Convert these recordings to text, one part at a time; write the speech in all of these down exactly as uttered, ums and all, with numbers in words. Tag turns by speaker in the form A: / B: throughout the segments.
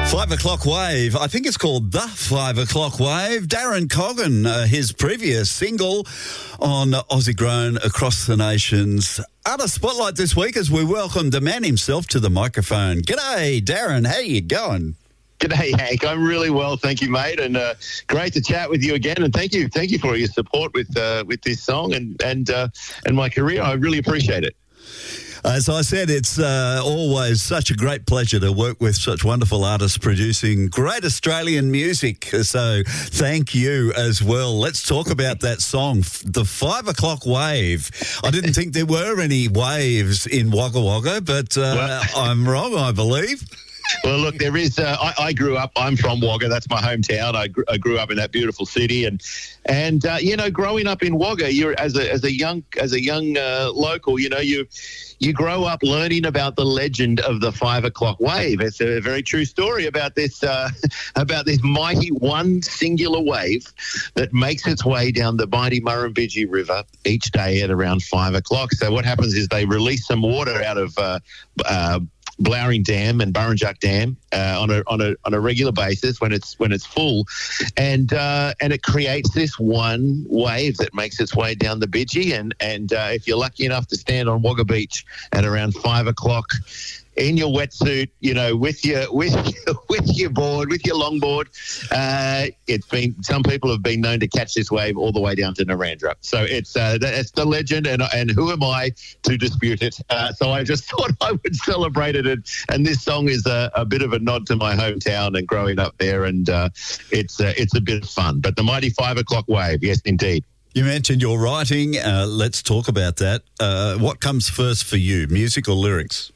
A: Five O'Clock Wave. I think it's called The Five O'Clock Wave. Darren Coggan, uh, his previous single on Aussie Grown Across the Nations. Artist Spotlight this week as we welcome the man himself to the microphone. G'day, Darren. How you going?
B: G'day, Hank. I'm really well, thank you, mate, and uh, great to chat with you again. And thank you, thank you for your support with uh, with this song and and uh, and my career. I really appreciate it.
A: As I said, it's uh, always such a great pleasure to work with such wonderful artists producing great Australian music. So thank you as well. Let's talk about that song, The Five O'Clock Wave. I didn't think there were any waves in Wagga Wagga, but uh, well, I'm wrong, I believe.
B: Well, look, there is. Uh, I, I grew up. I'm from Wagga. That's my hometown. I, gr- I grew up in that beautiful city, and and uh, you know, growing up in Wagga, you're as a as a young as a young uh, local, you know, you you grow up learning about the legend of the Five O'Clock Wave. It's a very true story about this uh, about this mighty one singular wave that makes its way down the mighty Murrumbidgee River each day at around five o'clock. So what happens is they release some water out of uh, uh, Blowering Dam and Burrinjuck Dam uh, on a on a on a regular basis when it's when it's full, and uh, and it creates this one wave that makes its way down the Bidgie, and and uh, if you're lucky enough to stand on Wagga Beach at around five o'clock in your wetsuit, you know, with your with your, with your board, with your longboard, uh, it's been some people have been known to catch this wave all the way down to Narrandera. So it's uh, that's the legend, and and who am I to dispute it? Uh, so I just thought I would celebrate it, and, and this song is a, a bit of a nod to my hometown and growing up there, and uh, it's uh, it's a bit of fun. But the mighty Five O'Clock Wave, yes, indeed.
A: You mentioned your writing. Uh, let's talk about that. Uh, what comes first for you, music or lyrics?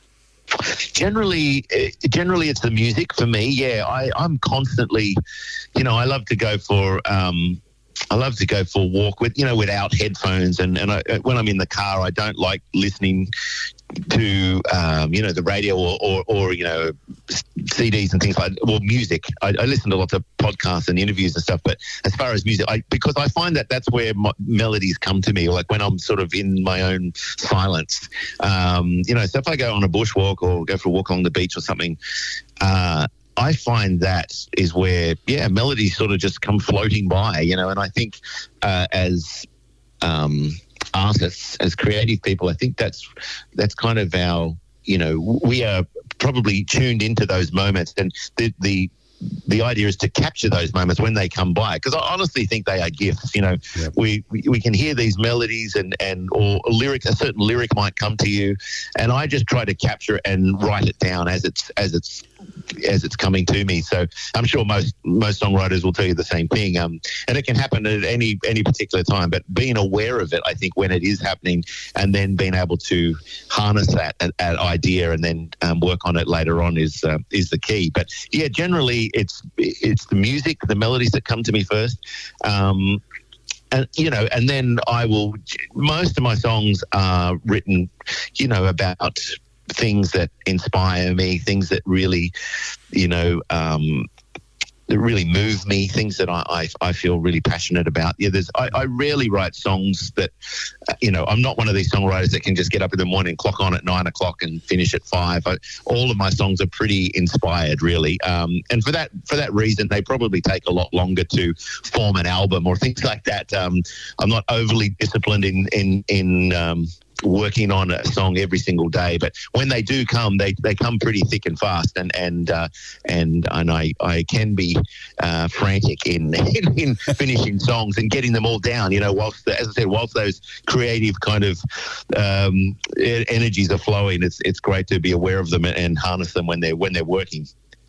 B: Generally, generally it's the music for me. Yeah, I, I'm constantly, you know, I love to go for, um, I love to go for a walk with, you know, without headphones. And, and I, when I'm in the car, I don't like listening to, um, you know, the radio or, or, or, you know, C Ds and things like that, or music. I, I listen to lots of podcasts and interviews and stuff, but as far as music, I, because I find that that's where my melodies come to me, like when I'm sort of in my own silence. Um, you know, so if I go on a bushwalk or go for a walk along the beach or something, uh, I find that is where, yeah, melodies sort of just come floating by, you know, and I think uh, as um, artists, as creative people, I think that's that's kind of our, you know, we are probably tuned into those moments, and the the the idea is to capture those moments when they come by, because I honestly think they are gifts. You know, yep. we, we we can hear these melodies and and or a lyric, a certain lyric might come to you, and I just try to capture it and write it down as it's as it's as it's coming to me. So I'm sure most most songwriters will tell you the same thing. Um, and it can happen at any any particular time, but being aware of it, I think, when it is happening, and then being able to harness that, that idea and then um, work on it later on is uh, is the key. But yeah, generally it's it's the music, the melodies that come to me first. Um, And, you know, and then I will, most of my songs are written, you know, about things that inspire me, things that really, you know, um, that really move me, things that I, I, I feel really passionate about. Yeah, there's, I, I rarely write songs that, uh, you know, I'm not one of these songwriters that can just get up in the morning, clock on at nine o'clock and finish at five. I, all of my songs are pretty inspired, really. Um, and for that, for that reason, they probably take a lot longer to form an album or things like that. Um, I'm not overly disciplined in, in, in, um, working on a song every single day, but when they do come, they, they come pretty thick and fast, and and uh, and and I, I can be uh, frantic in, in in finishing songs and getting them all down. You know, whilst the, as I said, whilst those creative kind of um, energies are flowing, it's it's great to be aware of them and harness them when they're when they're working.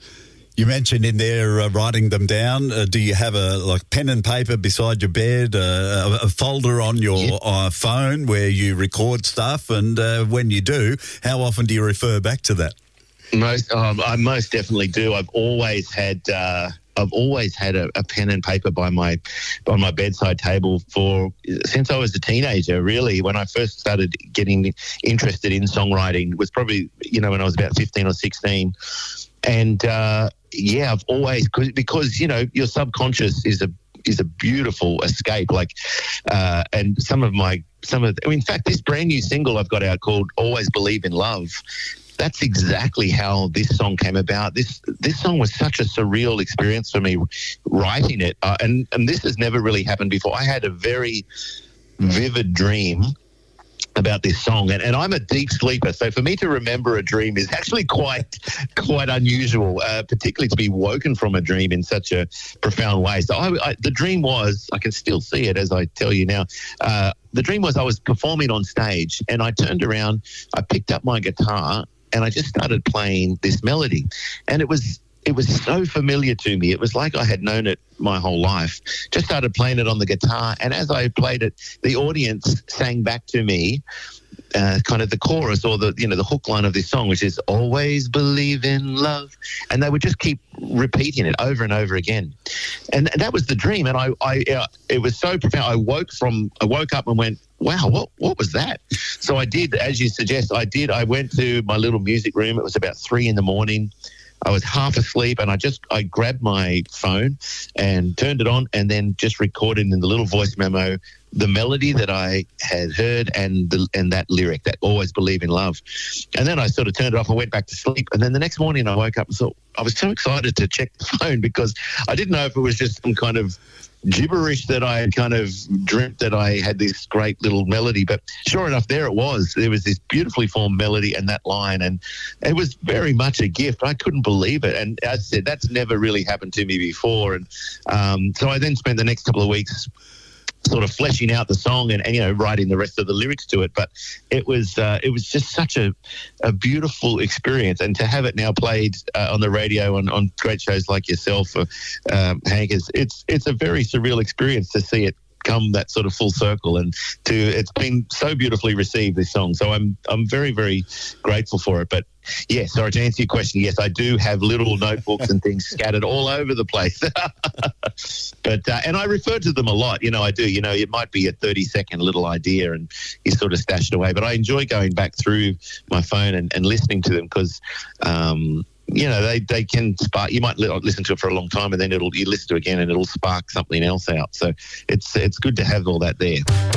A: You mentioned in there uh, writing them down. Uh, do you have a like pen and paper beside your bed, uh, a, a folder on your yeah. uh, phone where you record stuff? And uh, when you do, how often do you refer back to that?
B: Most, um, I most definitely do. I've always had, uh, I've always had a, a pen and paper by my, on my bedside table for since I was a teenager. Really, when I first started getting interested in songwriting, was probably you know when I was about fifteen or sixteen, and. Uh, Yeah, I've always, because, you know, your subconscious is a is a beautiful escape. Like, uh, and some of my, some of, the, in fact, this brand new single I've got out called Always Believe in Love, that's exactly how this song came about. This this song was such a surreal experience for me writing it, uh, and and this has never really happened before. I had a very vivid dream about this song, and, and I'm a deep sleeper, so for me to remember a dream is actually quite quite unusual, uh, particularly to be woken from a dream in such a profound way. So I, I, the dream was, I can still see it as I tell you now, uh, the dream was I was performing on stage, and I turned around, I picked up my guitar, and I just started playing this melody, and it was It was so familiar to me. It was like I had known it my whole life. Just started playing it on the guitar, and as I played it, the audience sang back to me uh, kind of the chorus or the, you know, the hook line of this song, which is always believe in love. And they would just keep repeating it over and over again. And that was the dream. And I, I uh, it was so profound. I woke from, I woke up and went, wow, what what was that? So I did, as you suggest, I did. I went to my little music room. It was about three in the morning. I was half asleep, and I just I grabbed my phone and turned it on, and then just recorded in the little voice memo the melody that I had heard and the, and that lyric, that always believe in love. And then I sort of turned it off and went back to sleep. And then the next morning I woke up and thought, I was so excited to check the phone because I didn't know if it was just some kind of gibberish that I had kind of dreamt that I had this great little melody, but sure enough, there it was. There was this beautifully formed melody and that line, and it was very much a gift. I couldn't believe it, and as I said, that's never really happened to me before. And um, so I then spent the next couple of weeks sort of fleshing out the song and, and you know writing the rest of the lyrics to it. But it was uh, it was just such a, a beautiful experience, and to have it now played uh, on the radio and on great shows like yourself, uh, um, Hank, is it's it's a very surreal experience to see it come that sort of full circle, and to it's been so beautifully received, this song. So I'm I'm very very grateful for it. But yeah, sorry, to answer your question, yes, I do have little notebooks and things scattered all over the place. But uh, and I refer to them a lot. You know, I do. You know, it might be a thirty second little idea, and you sort of stash it away. But I enjoy going back through my phone and, and listening to them because. Um, You know, they, they can spark. You might li- listen to it for a long time, and then it'll you listen to it again, and it'll spark something else out. So it's it's good to have all that there.